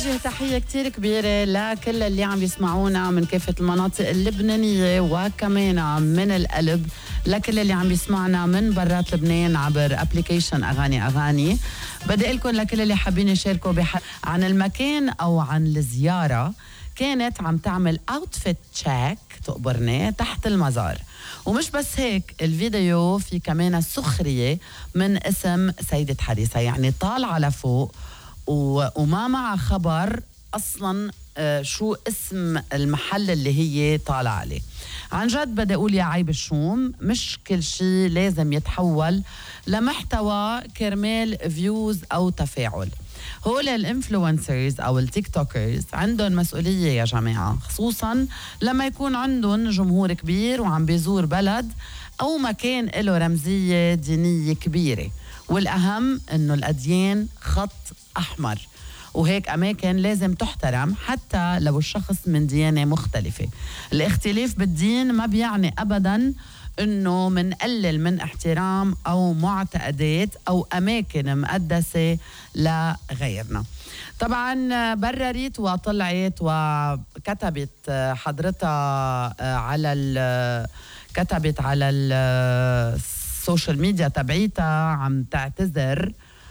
بوجه تحية كتير كبيرة لكل اللي عم يسمعونا من كافة المناطق اللبنانية وكمان من القلب لكل اللي عم يسمعنا من برات لبنان عبر ابليكيشن أغاني. بدي لكم لكل اللي حابين يشاركوا عن المكان أو عن الزيارة. كانت عم تعمل اوتفيت تشيك تقبرني تحت المزار، ومش بس هيك، الفيديو في كمان سخرية من اسم سيدة حريصة، يعني طالعة لفوق وما مع خبر أصلاً شو اسم المحل اللي هي طالعة عليه. عن جد بدي أقول يا عيب الشوم، مش كل شيء لازم يتحول لمحتوى كرمال فيوز أو تفاعل. هول الانفلونسرز أو التيك توكرز عندهم مسؤولية يا جماعة، خصوصاً لما يكون عندهم جمهور كبير وعم بيزور بلد أو مكان له رمزية دينية كبيرة، والأهم إنه الأديان خط أحمر، وهيك أماكن لازم تحترم حتى لو الشخص من ديانة مختلفة. الاختلاف بالدين ما بيعني أبداً إنه منقلل من احترام أو معتقدات أو أماكن مقدسة لغيرنا. طبعاً بررت وطلعت وكتبت حضرتها كتبت على السوشيال ميديا تبعيتها عم تعتذر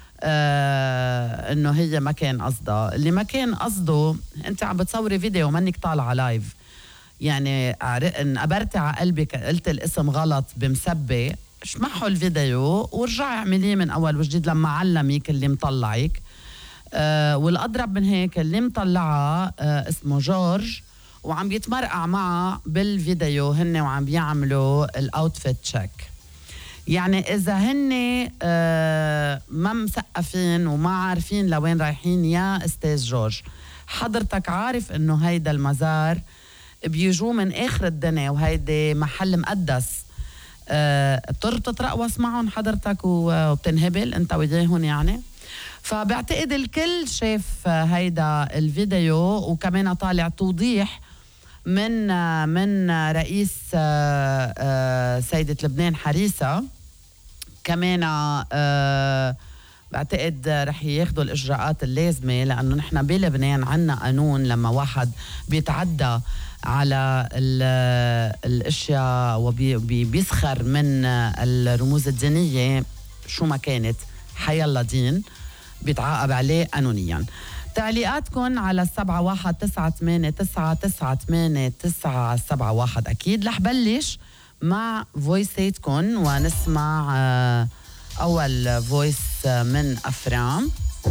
انه هي ما كان قصدها. اللي ما كان قصده، انت عم بتصوري فيديو ومنك طالعه لايف، يعني انقبرتي على قلبك قلت الاسم غلط بمسبه، اشمحوا الفيديو ورجعي اعمليه من اول وجديد لما علمك اللي مطلعك. والاضرب من هيك اللي مطلعها اسمه جورج وعم يتمرقع معها بالفيديو هن وعم بيعملوا الاوتفيت تشيك. يعني إذا هن ما مسقفين وما عارفين لوين رايحين يا أستاذ جورج، حضرتك عارف إنه هيدا المزار بيجوا من آخر الدنيا وهيدا محل مقدس، بتترقوص معهم حضرتك وبتنهبل أنت وياهم يعني. فبعتقد الكل شاف هيدا الفيديو، وكمان طالع توضيح من رئيس سيدة لبنان حريصة. كمان بعتقد رح ياخدوا الإجراءات اللازمة، لأنه نحن بلبنان عنا قانون لما واحد بيتعدى على الأشياء وبيسخر من الرموز الدينية شو ما كانت حيالله دين بيتعاقب عليه قانونيا. تعليقاتكم على 71 أكيد. رح بلش مع فويساتكم ونسمع أول فويس من أفرام.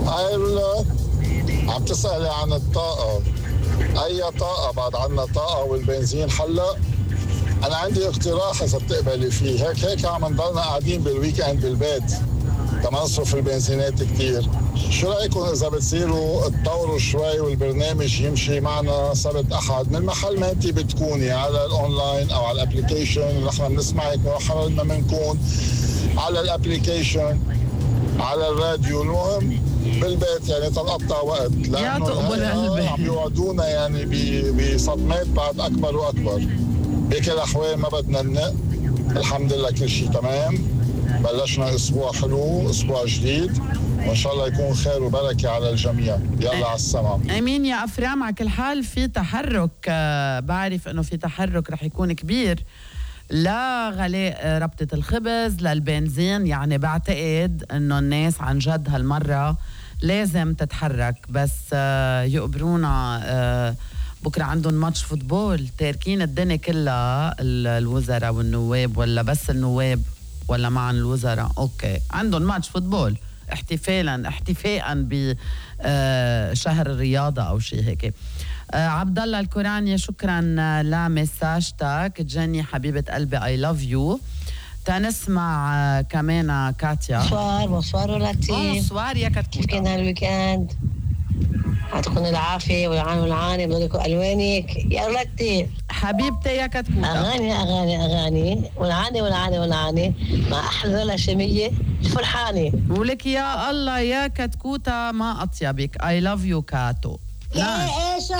عم تسألي عن الطاقة، أي طاقة؟ بعد عنا طاقة والبنزين حلق. أنا عندي اقتراح إذا بتقبلي فيه، هيك عم نضلنا قاعدين بالويك اند بالبيت كمان نصرف البنزينات كتير. شو رأيكم إذا بتصيروا تطوروا شوي والبرنامج يمشي معنا سبت أحد من محل ما أنت بتكوني على الأونلاين أو على الأبليكيشن، نحن بنسمعك وحررنا منكون على الأبليكيشن على الراديو، المهم بالبيت يعني تنقطع وقت، لأنه عم يوعدونا يعني بصدمات بعد أكبر وأكبر. بكل الأحوال ما بدنا ننق، الحمد لله كل شيء تمام. بلشنا أسبوع حلو، أسبوع جديد، وإن شاء الله يكون خير وبركة على الجميع. يلا على السماء. أمين يا أفرام. على كل حال في تحرك، بعرف أنه في تحرك رح يكون كبير لا غلاء ربطة الخبز للبنزين، يعني بعتقد أنه الناس عن جد هالمرة لازم تتحرك. بس يقبرونا بكرة عندهم ماتش فوتبول، تاركين الدنيا كلها الوزراء والنواب، ولا بس النواب ولا معا الوزراء؟ اوكي، عندهم ماتش فوتبول احتفاء بشهر الرياضة او شيء هيك. عبد الله الكوراني، شكرا لمساجتك. جاني حبيبة قلبي I love you. تنسمع كمان كاتيا. بونسوار ولاتي. بونسوار يا كتكوتا، كيف كان هالويكند؟ يعطيكم العافية والعاني بدكم ألوانك يا ولاتي حبيبتي يا كتكوتا. أغاني والعاني مع أحلى ولا شمية فرحانة. ولك يا الله يا كتكوتا ما أطيبك. I love you كاتو. لا